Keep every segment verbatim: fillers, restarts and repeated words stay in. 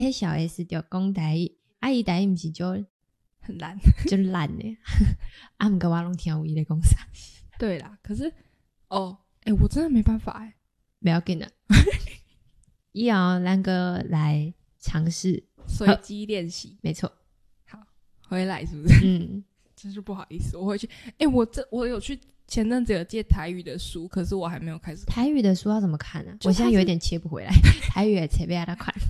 迄小 S 就讲台语，啊伊台语不是就很烂， 就烂的，啊不过我拢听有伊在讲啥。 对啦，可是哦，哎、欸，我真的没办法哎、欸， 不要紧啦，以后咱个来尝试随机练习， 没错。 好，回来是不是？ 嗯， 真是不好意思，我回去。哎、欸，我这我有去前阵子有借台语的书，可是我还没有开始看。 台语的书要怎么看啊？我现在有点切不回来。台语的切不要他看。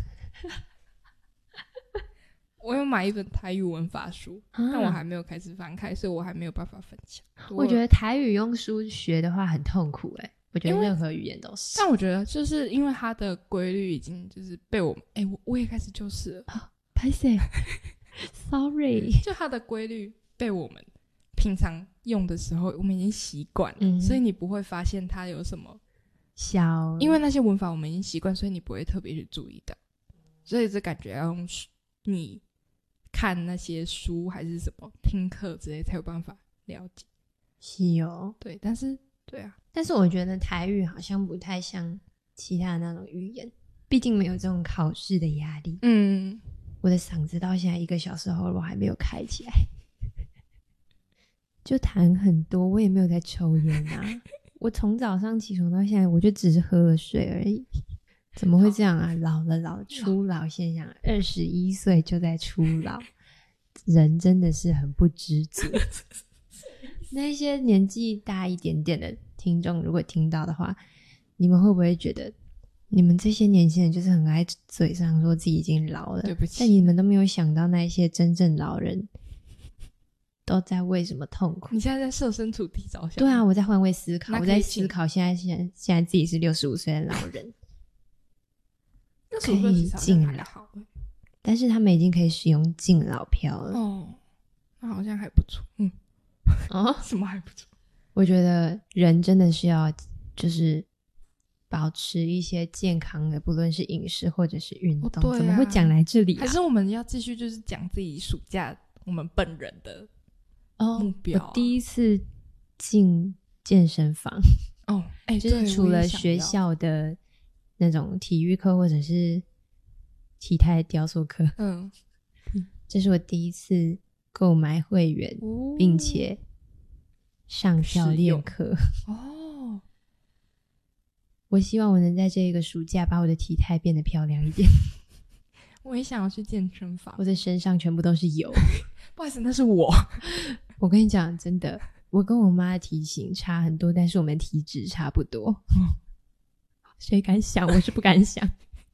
我有买一本台语文法书， 啊、 但我还没有开始翻开，所以我还没有办法分享。 我觉得台语用书学的话很痛苦哎、欸，我觉得任何语言都是。 但我觉得就是因为它的规律已经就是被我们，哎、欸，我我也开始就是了。 拍谁 ？Sorry， 就它的规律被我们平常用的时候，我们已经习惯了、 嗯， 所以你不会发现它有什么小， 因为那些文法我们已经习惯，所以你不会特别去注意到。所以这感觉要用你看那些书还是什么听课之类才有办法了解。 是哦， 对，但是对啊， 但是我觉得台语好像不太像其他的那种语言，毕竟没有这种考试的压力。 嗯， 我的嗓子到现在一个小时后我还没有开起来，就痰很多，我也没有在抽烟啊。我从早上起床到现在，我就只是喝了水而已。怎么会这样啊？老了老了，初老现象，二十一岁就在初老，人真的是很不知足。那些年纪大一点点的听众，如果听到的话，你们会不会觉得你们这些年轻人就是很爱嘴上说自己已经老了？ 对不起， 但你们都没有想到那些真正老人都在为什么痛苦？ 你现在在设身处地着想。 对啊，我在换位思考，我在思考现在现在现在自己是六十五岁的老人。可以敬老，但是他们已经可以使用敬老票了。 哦，那好像还不错。嗯， 哦， 什么还不错？ 我觉得人真的是要就是保持一些健康的，不论是饮食或者是运动。哦对啊、怎么会讲来这里、啊？ 还是我们要继续就是讲自己暑假我们本人的目标、啊哦。 我第一次进健身房哦，哎、欸， 就是除了学校的那种体育课或者是体态雕塑课， 嗯， 这是我第一次购买会员、哦、并且上教练课哦。 我希望我能在这个暑假把我的体态变得漂亮一点。 我也想要去健身房， 我的身上全部都是油。 不好意思，那是我。 我跟你讲，真的，我跟我妈的体型差很多，但是我们体脂差不多。嗯，谁敢想？我是不敢想。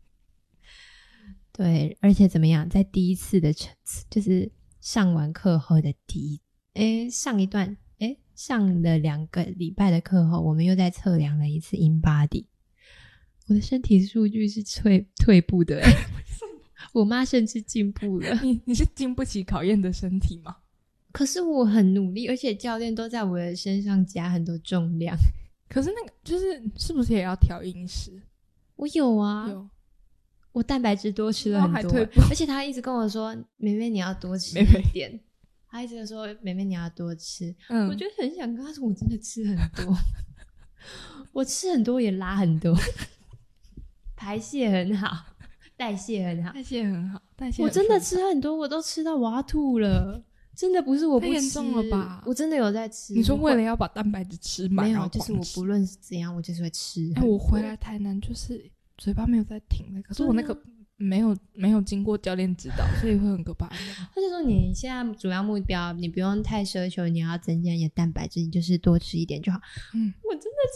对，而且怎么样，在第一次的就是上完课后的第一诶上一段诶上了两个礼拜的课后，我们又再测量了一次 InBody， 我的身体数据是退退步的诶我妈甚至进步了。 你你是经不起考验的身体吗？ 可是我很努力，而且教练都在我的身上加很多重量。 可是那个就是是不是也要调饮食？ 我有啊， 有， 我蛋白质多吃了很多，而且他一直跟我说：“妹妹你要多吃一点。妹妹”他一直说：“妹妹你要多吃。嗯”我就很想跟他说：“我真的吃很多，我吃很多也拉很多，排泄很好，代谢很好， 代谢很好，代谢很好。” 我真的吃很多，我都吃到我要吐了。真的不是我不吃， 太严重了吧？ 我真的有在吃。 你说为了要把蛋白质吃满， 没有，就是我不论是怎样，我就是会吃。 哎、欸，我回来台南就是嘴巴没有在停的，可是我那个没有、啊、没有经过教练指导，所以会很可怕。 他就说你现在主要目标，你不用太奢求，你要增加你的蛋白质，你就是多吃一点就好。嗯，我真的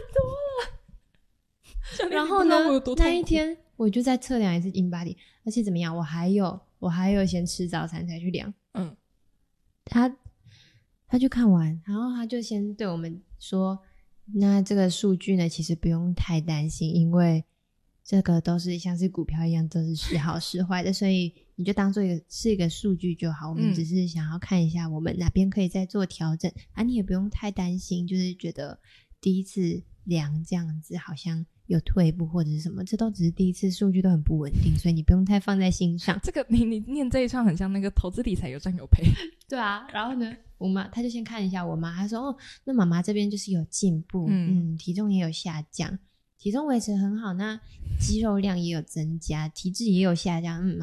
吃很多了。然后呢，那一天我就再测量一次 InBody， 而且怎么样？我还有我还有先吃早餐才去量。嗯。他他就看完，然后他就先对我们说，那这个数据呢其实不用太担心，因为这个都是像是股票一样都是时好时坏的，所以你就当做一个是一个数据就好，我们只是想要看一下我们哪边可以再做调整、嗯、啊，你也不用太担心，就是觉得第一次量这样子好像有退步或者是什么，这都只是第一次，数据都很不稳定，所以你不用太放在心上。 这个你你念这一串很像那个投资理财有赚有赔。 对啊，然后呢我妈她就先看一下我妈，她说哦，那妈妈这边就是有进步， 嗯, 嗯体重也有下降， 体重维持很好，那肌肉量也有增加，体质也有下降，嗯，